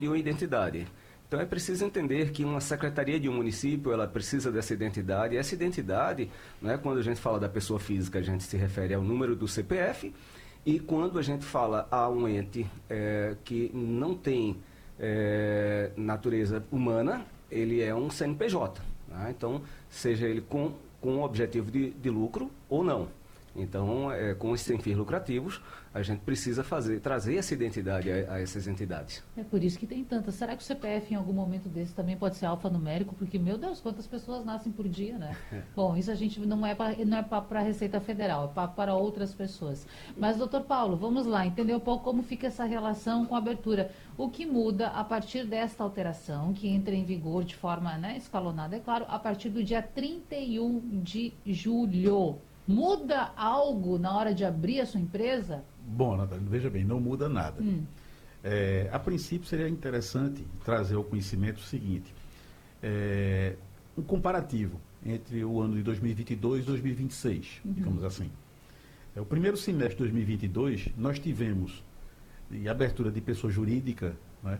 de uma identidade. Então é preciso entender que uma secretaria de um município, ela precisa dessa identidade, e essa identidade, né, quando a gente fala da pessoa física, a gente se refere ao número do CPF, e quando a gente fala a um ente que não tem natureza humana, ele é um CNPJ. Né? Então, seja ele com objetivo de lucro ou não. Então, com os sem fins lucrativos, a gente precisa trazer essa identidade a essas entidades. É por isso que tem tantas. Será que o CPF, em algum momento desse, também pode ser alfanumérico? Porque, meu Deus, quantas pessoas nascem por dia, né? Bom, isso a gente não é para a Receita Federal, é para outras pessoas. Mas, doutor Paulo, vamos lá, entender um pouco como fica essa relação com a abertura. O que muda a partir desta alteração, que entra em vigor de forma, né, escalonada, é claro, a partir do dia 31 de julho. Muda algo na hora de abrir a sua empresa? Bom, Natália, veja bem, não muda nada. A princípio seria interessante trazer ao conhecimento o seguinte, um comparativo entre o ano de 2022 e 2026, digamos assim. O primeiro semestre de 2022, nós tivemos, de abertura de pessoa jurídica, né,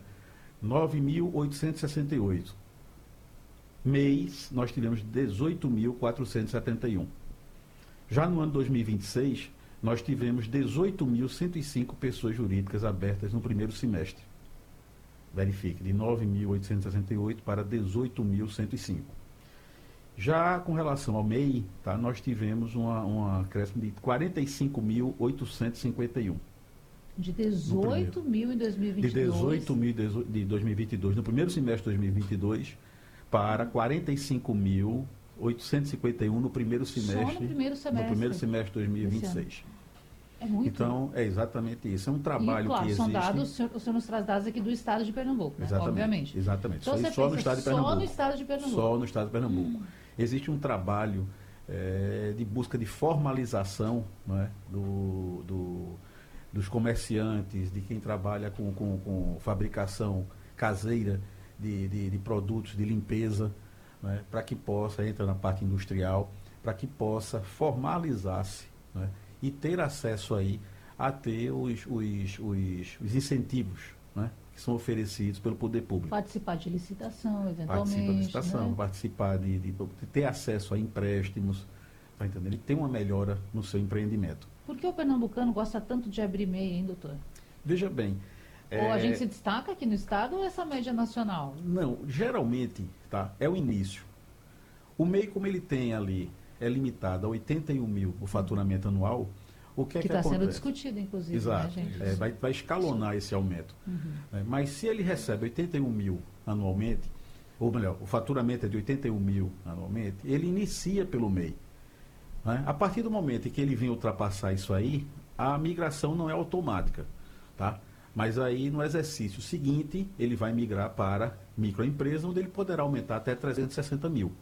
9.868. Mês, nós tivemos 18.471. Já no ano 2026, nós tivemos 18.105 pessoas jurídicas abertas no primeiro semestre. Verifique, de 9.868 para 18.105. Já com relação ao MEI, tá, nós tivemos um acréscimo de 45.851. De 18 mil em 2022? De 18 mil de 2022, no primeiro semestre de 2022, para 45.851 no primeiro semestre. Só no primeiro semestre? No primeiro semestre de 2026. É muito. Então, é exatamente isso. É um trabalho claro, que existe. São dados, o senhor nos traz dados aqui do estado de Pernambuco, né? Exatamente, obviamente. Exatamente. Então, só no estado de Pernambuco. Só no estado de Pernambuco. Só no estado de Pernambuco. Existe um trabalho de busca de formalização, não é, dos comerciantes, de quem trabalha com fabricação caseira de produtos de limpeza, né, para que possa entrar na parte industrial, para que possa formalizar-se, né, e ter acesso aí a ter os incentivos, né, que são oferecidos pelo poder público. Participar de licitação, eventualmente. Participar de licitação, né? Participar de ter acesso a empréstimos, tá entendendo? E ter uma melhora no seu empreendimento. Por que o pernambucano gosta tanto de abrir MEI, hein, doutor? Veja bem. Ou a gente se destaca aqui no estado ou essa média nacional? Não, geralmente, tá, é o início. O MEI, como ele tem ali, é limitado a 81 mil o faturamento anual, o que está sendo discutido, inclusive. Exato. Né, gente? Vai escalonar esse aumento. Mas se ele recebe 81 mil anualmente, ou melhor, o faturamento é de 81 mil anualmente, ele inicia pelo MEI. Né? A partir do momento em que ele vem ultrapassar isso aí, a migração não é automática, tá? Mas aí, no exercício seguinte, ele vai migrar para microempresa, onde ele poderá aumentar até 360 mil.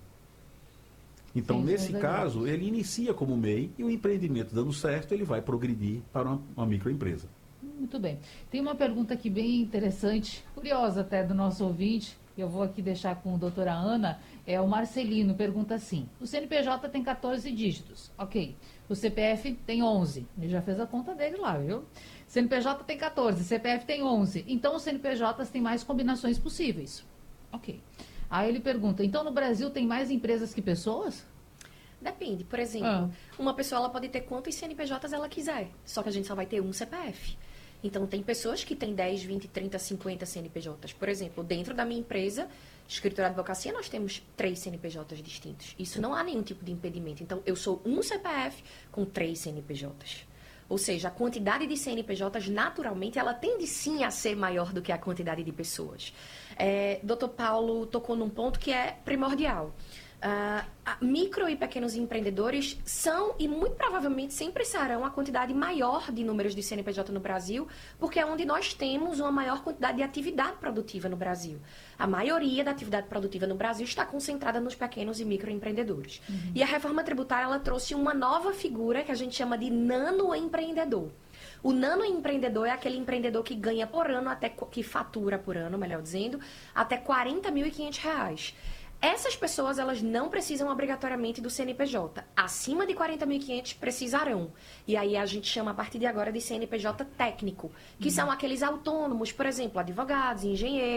Então, nesse caso, ele inicia como MEI e o empreendimento dando certo, ele vai progredir para uma microempresa. Muito bem. Tem uma pergunta aqui bem interessante, curiosa até, do nosso ouvinte, que eu vou aqui deixar com a doutora Ana. O Marcelino pergunta assim: o CNPJ tem 14 dígitos, ok. O CPF tem 11. Ele já fez a conta dele lá, viu? CNPJ tem 14, CPF tem 11. Então, os CNPJs têm mais combinações possíveis. Ok. Aí ele pergunta, então no Brasil tem mais empresas que pessoas? Depende. Por exemplo, uma pessoa ela pode ter quantos CNPJs ela quiser, só que a gente só vai ter um CPF. Então, tem pessoas que têm 10, 20, 30, 50 CNPJs. Por exemplo, dentro da minha empresa, escritura de advocacia, nós temos 3 CNPJs distintos. Isso não há nenhum tipo de impedimento. Então, eu sou um CPF com 3 CNPJs. Ou seja, a quantidade de CNPJs, naturalmente, ela tende sim a ser maior do que a quantidade de pessoas. Dr. Paulo tocou num ponto que é primordial. Micro e pequenos empreendedores são e muito provavelmente sempre serão a quantidade maior de números de CNPJ no Brasil, porque é onde nós temos uma maior quantidade de atividade produtiva no Brasil. A maioria da atividade produtiva no Brasil está concentrada nos pequenos e microempreendedores. E a reforma tributária ela trouxe uma nova figura que a gente chama de nanoempreendedor. O nanoempreendedor é aquele empreendedor que ganha por ano, que fatura por ano, melhor dizendo, até R$ 40.500. Essas pessoas, elas não precisam obrigatoriamente do CNPJ. Acima de 40.500 precisarão. E aí a gente chama a partir de agora de CNPJ técnico, que são aqueles autônomos, por exemplo, advogados, engenheiros.